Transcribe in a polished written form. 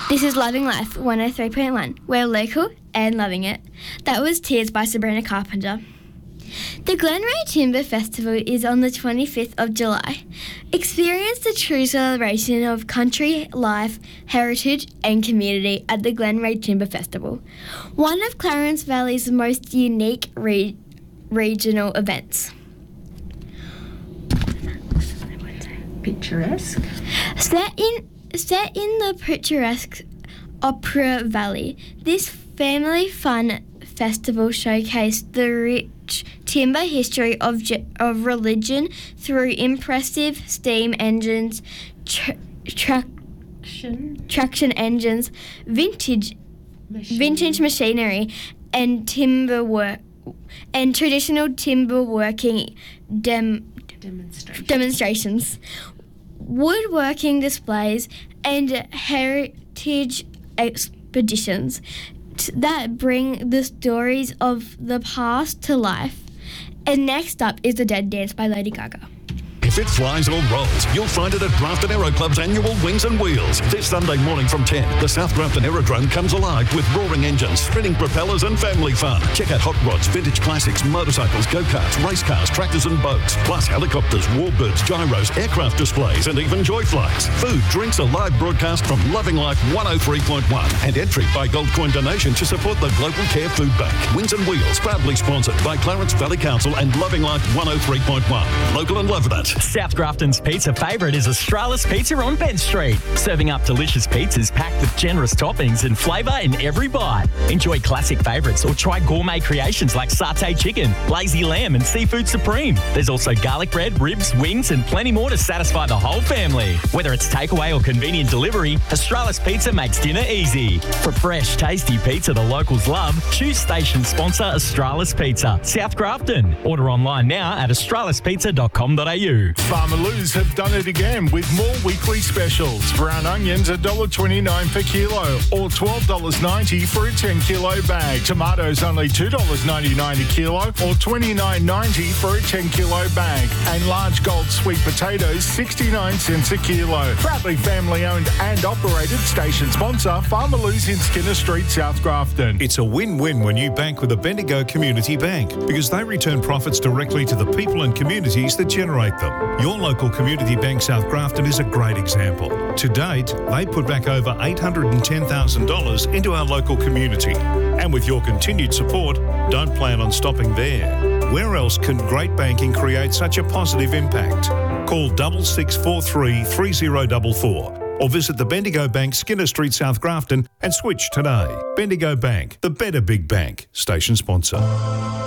This is Loving Life 103.1. We're local and loving it. That was Tears by Sabrina Carpenter. The Glenray Timber Festival is on the 25th of July. Experience the true celebration of country life, heritage and community at the Glenray Timber Festival, one of Clarence Valley's most unique regional events. Picturesque. Set in the picturesque Opera Valley, this family fun festival showcased the rich timber history of religion through impressive steam engines, traction engines, vintage machinery, and timber work and traditional timber working demonstrations, woodworking displays, and heritage expeditions that bring the stories of the past to life. And next up is The Dead Dance by Lady Gaga. If it flies or rolls, you'll find it at Grafton Aero Club's annual Wings and Wheels. This Sunday morning from 10, the South Grafton Aerodrome comes alive with roaring engines, spinning propellers and family fun. Check out hot rods, vintage classics, motorcycles, go-karts, race cars, tractors and boats, plus helicopters, warbirds, gyros, aircraft displays and even joy flights. Food, drinks, a live broadcast from Loving Life 103.1 and entry by gold coin donation to support the Global Care Food Bank. Wings and Wheels, proudly sponsored by Clarence Valley Council and Loving Life 103.1. Local and love that. South Grafton's pizza favourite is Australis Pizza on Penn Street. Serving up delicious pizzas packed with generous toppings and flavour in every bite. Enjoy classic favourites or try gourmet creations like satay chicken, lazy lamb and seafood supreme. There's also garlic bread, ribs, wings and plenty more to satisfy the whole family. Whether it's takeaway or convenient delivery, Australis Pizza makes dinner easy. For fresh, tasty pizza the locals love, choose station sponsor Australis Pizza, South Grafton. Order online now at australispizza.com.au. Farmer Lou's have done it again with more weekly specials. Brown onions $1.29 per kilo or $12.90 for a 10 kilo bag. Tomatoes only $2.99 a kilo or $29.90 for a 10 kilo bag. And large gold sweet potatoes 69 cents a kilo. Proudly family owned and operated, station sponsor Farmer Lou's in Skinner Street, South Grafton. It's a win-win when you bank with a Bendigo Community Bank because they return profits directly to the people and communities that generate them. Your local community bank, South Grafton, is a great example. To date, they put back over $810,000 into our local community. And with your continued support, don't plan on stopping there. Where else can great banking create such a positive impact? Call 6643 3044 or visit the Bendigo Bank, Skinner Street, South Grafton and switch today. Bendigo Bank, the better big bank. Station sponsor.